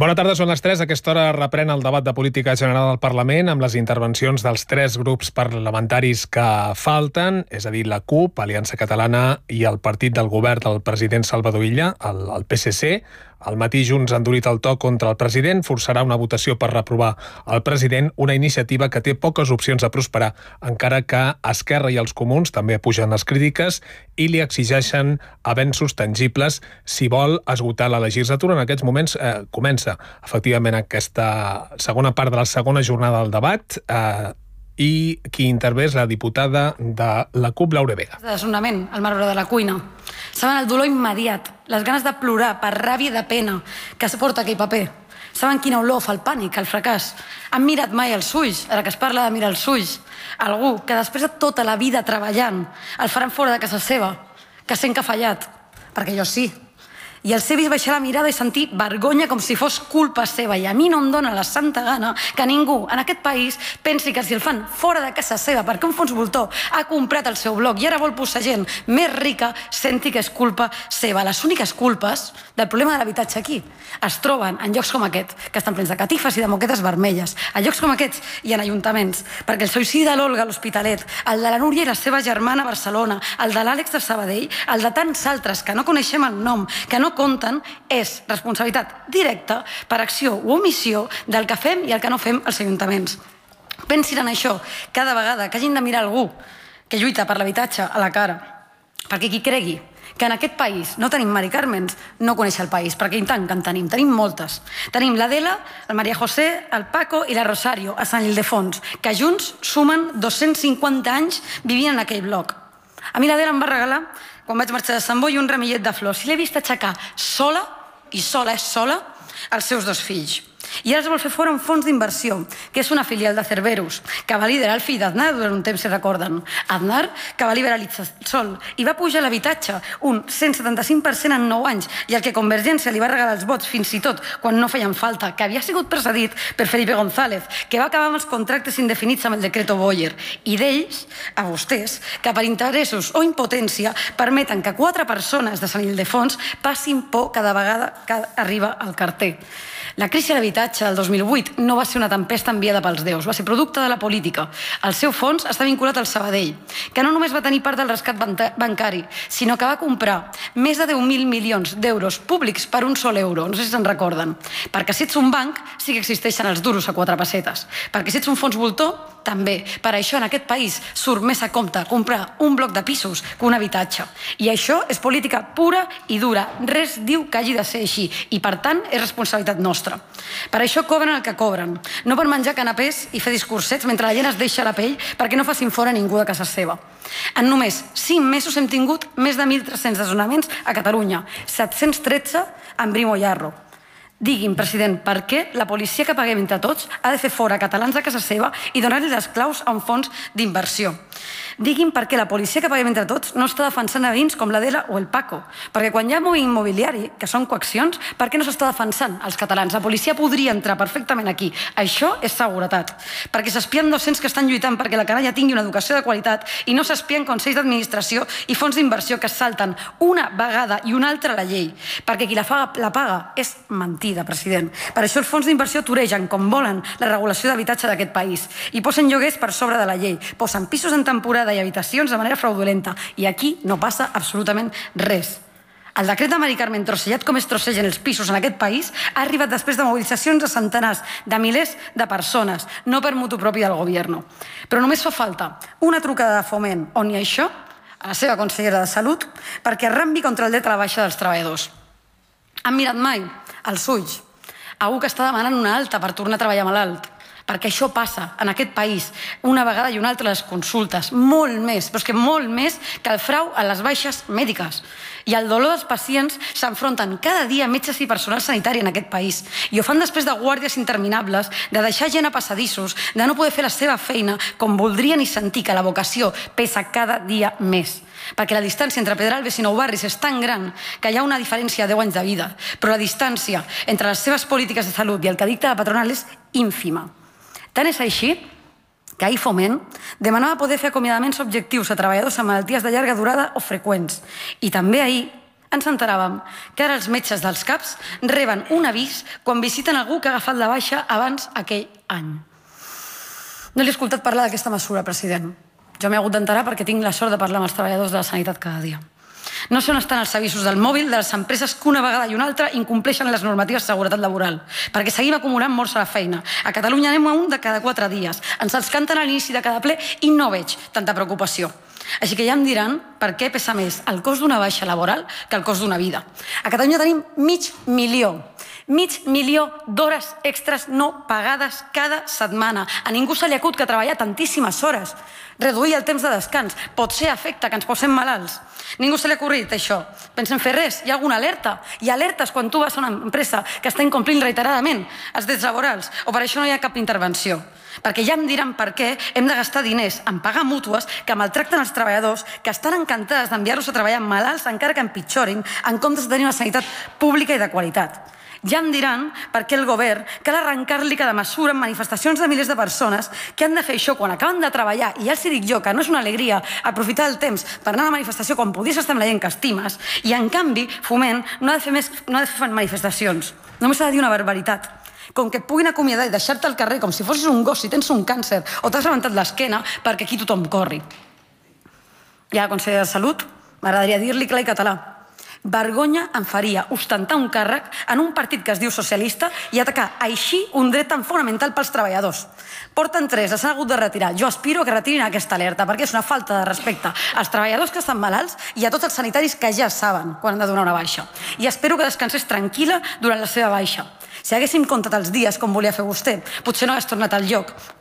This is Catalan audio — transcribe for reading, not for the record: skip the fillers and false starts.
Bona tarda, són les 3. A aquesta hora reprèn el debat de política general al Parlament amb les intervencions dels 3 grups parlamentaris que falten, és a dir, la CUP, Aliança Catalana i el partit del govern del president Salvador Illa, el PSC. Al matí Junts ha endurit el to contra el president, forçarà una votació per reprovar el president, una iniciativa que té poques opcions de prosperar, encara que Esquerra i els comuns també pugen les crítiques i li exigeixen avenços tangibles si vol esgotar la legislatura. En aquests moments comença efectivament aquesta segona part de la segona jornada del debat i qui intervé és la diputada de la CUP, Laura Vega. De desnonament, el marbre de la cuina. Saben el dolor immediat, les ganes de plorar per ràbia i de pena que es porta aquell paper. Saben quina olor fa el pànic, el fracàs. Han mirat mai els ulls, ara que es parla de mirar els ulls. Algú que després de tota la vida treballant el faran fora de casa seva, que sent que ha fallat, perquè jo sí. I els he vist baixar la mirada i sentir vergonya com si fos culpa seva. I a mi no em dóna la santa gana que ningú en aquest país pensi que si el fan fora de casa seva perquè un fons voltor ha comprat el seu bloc i ara vol posar gent més rica, senti que és culpa seva. Les úniques culpes del problema de l'habitatge aquí es troben en llocs com aquest, que estan plens de catifes i de moquetes vermelles. En llocs com aquests i en ajuntaments, perquè el suïcidi de l'Olga a l'Hospitalet, el de la Núria i la seva germana a Barcelona, el de l'Àlex de Sabadell, el de tants altres que no coneixem el nom, que no compten, és responsabilitat directa per acció o omissió del que fem i el que no fem als ajuntaments. Pensin en això cada vegada que hagin de mirar algú que lluita per l'habitatge a la cara, perquè qui cregui que en aquest país no tenim Mari Carmens no coneix el país, perquè i tant que en tenim moltes. Tenim l'Adela, el Maria José, el Paco i la Rosario a Sant Ildefons, que junts sumen 250 anys vivint en aquell bloc. A mi l'Adela em va regalar, quan vaig marxar de Sant Boi, un remillet de flors. I l'he vist aixecar sola, i sola és sola, els seus 2 fills. I ara es vol fer fora un fons d'inversió, que és una filial de Cerberus, que va liderar el fill d'Aznar durant un temps, si recorden. Aznar, que va liberalitzar el sol i va pujar l'habitatge un 175% en 9 anys, i el que Convergència li va regalar els vots fins i tot quan no feien falta, que havia sigut precedit per Felipe González, que va acabar amb els contractes indefinits amb el decreto Boyer. I d'ells, a vostès, que per interessos o impotència permeten que 4 persones de Sant Ildefons passin por cada vegada que arriba al carter. La crisi de l'habitatge del 2008 no va ser una tempesta enviada pels déus, va ser producte de la política. El seu fons està vinculat al Sabadell, que no només va tenir part del rescat bancari, sinó que va comprar més de 10.000 milions d'euros públics per un sol euro, no sé si se'n recorden. Perquè si ets un banc, sí que existeixen els duros a 4 pessetes. Perquè si ets un fons voltor, també. Per això en aquest país surt més a compte comprar un bloc de pisos que un habitatge. I això és política pura i dura. Res diu que hagi de ser així i, per tant, és responsabilitat nostra. Per això cobren el que cobren. No per menjar canapés i fer discursets mentre la gent es deixa la pell perquè no facin fora ningú de casa seva. En només 5 mesos hem tingut més de 1.300 desnonaments a Catalunya, 713 en Brimo i Arro. Digui'm, president, per què la policia que paguem entre tots ha de fer fora catalans de casa seva i donar-li les claus a un fons d'inversió? Digui'm per què la policia que paguem entre tots no està defensant a veïns com l'Adela o el Paco. Perquè quan hi ha moviment immobiliari, que són coaccions, per què no s'està defensant els catalans? La policia podria entrar perfectament aquí. Això és seguretat. Perquè s'espien 200 que estan lluitant perquè la canalla tingui una educació de qualitat i no s'espien consells d'administració i fons d'inversió que salten una vegada i una altra la llei. Perquè qui la paga és mentida, president. Per això els fons d'inversió toregen, com volen, la regulació d'habitatge d'aquest país i posen lloguers per sobre de la llei, posen pisos en temporada i habitacions de manera fraudulenta, i aquí no passa absolutament res. El decret de Mari Carmen, trossellat com es trossegen els pisos en aquest país, ha arribat després de mobilitzacions de centenars de milers de persones, no per motu propi del govern. Però només fa falta una trucada de Foment on hi ha això, a la seva consellera de Salut, perquè arrambi contra el dret a la baixa dels treballadors. Han mirat mai als ulls algú que està demanant una alta per tornar a treballar malalt? Perquè això passa en aquest país una vegada i una altra les consultes, molt més, però és que molt més que el frau a les baixes mèdiques. I al dolor dels pacients s'enfronten cada dia metges i personal sanitari en aquest país. I ho fan després de guàrdies interminables, de deixar gent a passadissos, de no poder fer la seva feina com voldrien i sentir que la vocació pesa cada dia més. Perquè la distància entre Pedralbes i Nou Barris és tan gran que hi ha una diferència de 10 anys de vida, però la distància entre les seves polítiques de salut i el que dicta la patronal és ínfima. Tant és així que ahir Foment demanava poder fer acomiadaments objectius a treballadors amb malalties de llarga durada o freqüents. I també ahir ens enteràvem que ara els metges dels CAPs reben un avís quan visiten algú que ha agafat la baixa abans aquell any. No l'he escoltat parlar d'aquesta mesura, president. Jo m'he hagut d'enterar perquè tinc la sort de parlar amb els treballadors de la sanitat cada dia. No sé on estan els avisos del mòbil de les empreses que una vegada i una altra incompleixen les normatives de seguretat laboral, perquè seguim acumulant morts a la feina. A Catalunya anem a un de cada 4 dies. Ens els canten a l'inici de cada ple i no veig tanta preocupació. Així que ja em diran per què pesa més el cost d'una baixa laboral que el cost d'una vida. A Catalunya tenim 500.000 d'hores extres no pagades cada setmana. A ningú se li acut que treballar tantíssimes hores, reduir el temps de descans, pot ser efecte que ens posem malalts. Ningú se li ha ocorrit això. Pensem fer res. Hi ha alguna alerta? Hi ha alertes quan tu vas a una empresa que està incomplint reiteradament els drets laborals, o per això no hi ha cap intervenció? Perquè ja em diran per què hem de gastar diners en pagar mútues que maltracten els treballadors, que estan encantades d'enviar-los a treballar malalts encara que empitjorin, en comptes de tenir una sanitat pública i de qualitat. Ja em diran per què el govern cal arrencar-li cada mesura en manifestacions de milers de persones que han de fer això quan acaben de treballar, i ja els dic jo que no és una alegria aprofitar el temps per anar a la manifestació quan podies estar amb la gent que estimes, i en canvi Foment no ha de fer manifestacions. Només ha de dir una barbaritat. Com que et puguin acomiadar i deixar-te al carrer com si fossis un gos si tens un càncer o t'has rebentat l'esquena perquè aquí tothom corri. I a la consellera de Salut m'agradaria dir-li clar i català: vergonya em faria ostentar un càrrec en un partit que es diu socialista i atacar així un dret tan fonamental pels treballadors. Porten 3, s'han hagut de retirar. Jo aspiro a que retirin aquesta alerta perquè és una falta de respecte als treballadors que estan malalts i a tots els sanitaris que ja saben quan han de donar una baixa. I espero que descansés tranquil·la durant la seva baixa. Si haguéssim comptat els dies com volia fer vostè, potser no hagués tornat al lloc